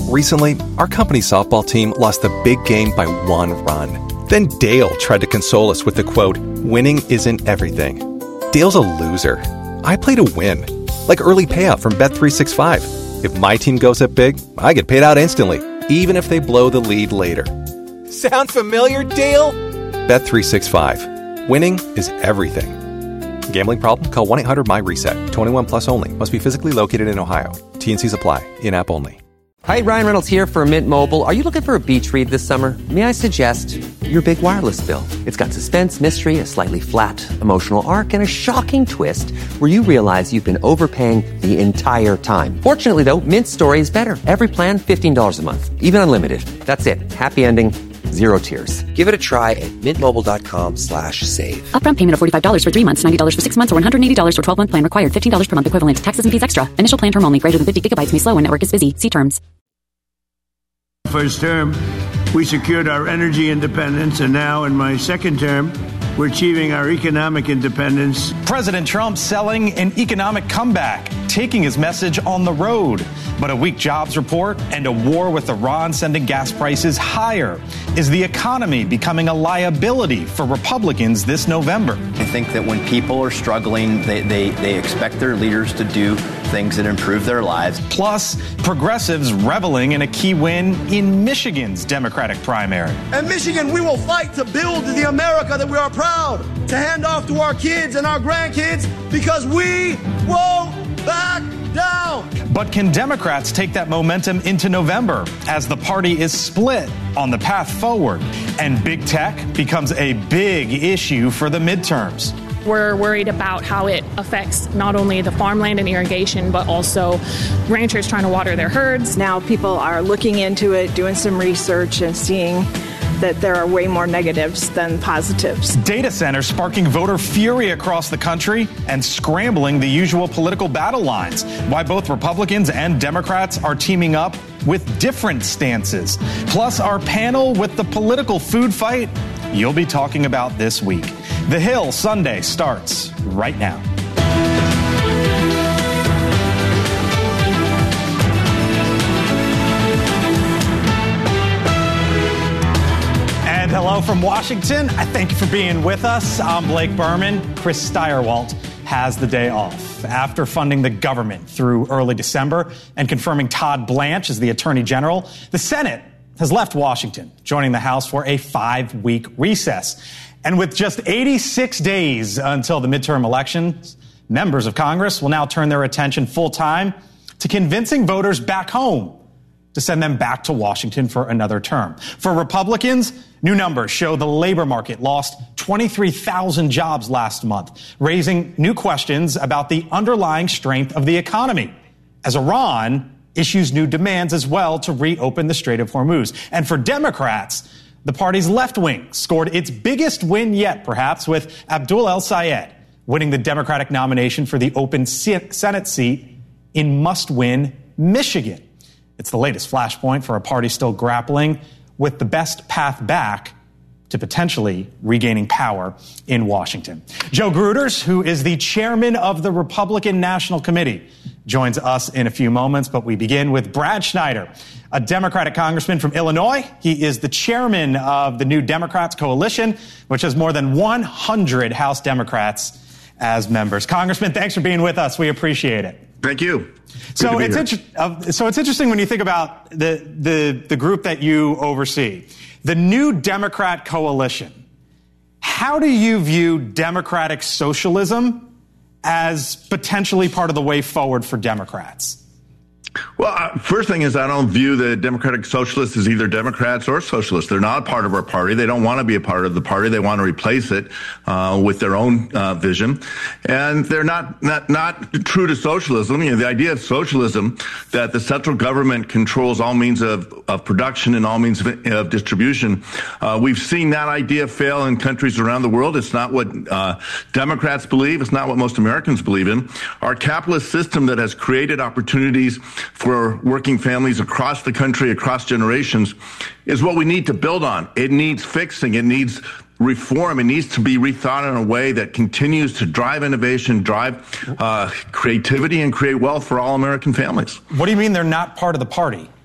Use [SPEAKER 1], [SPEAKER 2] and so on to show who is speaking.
[SPEAKER 1] Recently, our company's softball team lost the big game by 1 run. Then Dale tried to console us with the quote, "Winning isn't everything." Dale's a loser. I play to win. Like early payout from Bet365. If my team goes up big, I get paid out instantly, even if they blow the lead later. Sound familiar, Dale? Bet365. Winning is everything. Gambling problem? Call 1-800-MY-RESET. 21 plus only. Must be physically located in Ohio. T&Cs apply. In-app only.
[SPEAKER 2] Hi, Ryan Reynolds here for Mint Mobile. Are you looking for a beach read this summer? May I suggest your big wireless bill? It's got suspense, mystery, a slightly flat, emotional arc, and a shocking twist where you realize you've been overpaying the entire time. Fortunately, though, Mint's story is better. Every plan, $15 a month. Even unlimited. That's it. Happy ending. Zero tears. Give it a try at mintmobile.com/save.
[SPEAKER 3] Upfront payment of $45 for 3 months, $90 for 6 months, or $180 for 12-month plan required. $15 per month equivalent. Taxes and fees extra. Initial plan term only. Greater than 50 gigabytes may slow when network is busy. See terms.
[SPEAKER 4] First term, we secured our energy independence, and now in my second term, we're achieving our economic independence.
[SPEAKER 5] President Trump selling an economic comeback, taking his message on the road. But a weak jobs report and a war with Iran sending gas prices higher. Is the economy becoming a liability for Republicans this November?
[SPEAKER 6] I think that when people are struggling, they expect their leaders to do things that improve their lives.
[SPEAKER 5] Plus, progressives reveling in a key win in Michigan's Democratic primary.
[SPEAKER 7] In Michigan, we will fight to build the America that we are proud to hand off to our kids and our grandkids, because we won't back down.
[SPEAKER 5] But can Democrats take that momentum into November as the party is split on the path forward and big tech becomes a big issue for the midterms?
[SPEAKER 8] We're worried about how it affects not only the farmland and irrigation, but also ranchers trying to water their herds.
[SPEAKER 9] Now people are looking into it, doing some research, and seeing that there are way more negatives than positives.
[SPEAKER 5] Data centers sparking voter fury across the country and scrambling the usual political battle lines. Why both Republicans and Democrats are teaming up with different stances. Plus, our panel with the political food fight you'll be talking about this week. The Hill Sunday starts right now. And hello from Washington. I thank you for being with us. I'm Blake Berman. Chris Stirewalt has the day off after funding the government through early December and confirming Todd Blanche as the Attorney General. The Senate has left Washington, joining the House for a 5-week recess. And with just 86 days until the midterm elections, members of Congress will now turn their attention full-time to convincing voters back home to send them back to Washington for another term. For Republicans, new numbers show the labor market lost 23,000 jobs last month, raising new questions about the underlying strength of the economy, as Iran issues new demands as well to reopen the Strait of Hormuz. And for Democrats, the party's left wing scored its biggest win yet, perhaps, with Abdul El-Sayed winning the Democratic nomination for the open Senate seat in must-win Michigan. It's the latest flashpoint for a party still grappling with the best path back to potentially regaining power in Washington. Joe Gruters, who is the chairman of the Republican National Committee, joins us in a few moments, but we begin with Brad Schneider, a Democratic congressman from Illinois. He is the chairman of the New Democrats Coalition, which has more than 100 House Democrats as members. Congressman, thanks for being with us. We appreciate it.
[SPEAKER 10] Thank you.
[SPEAKER 5] So it's interesting when you think about the group that you oversee, the New Democrat Coalition. How do you view democratic socialism as potentially part of the way forward for Democrats?
[SPEAKER 10] Well, first thing is I don't view the Democratic Socialists as either Democrats or socialists. They're not a part of our party. They don't want to be a part of the party. They want to replace it with their own vision. And they're not true to socialism. You know, the idea of socialism, that the central government controls all means of production and all means of distribution. We've seen that idea fail in countries around the world. It's not what Democrats believe. It's not what most Americans believe in. Our capitalist system that has created opportunities for working families across the country, across generations, is what we need to build on. It needs fixing. It needs reform. It needs to be rethought in a way that continues to drive innovation, drive creativity, and create wealth for all American families.
[SPEAKER 5] What do you mean they're not part of the party?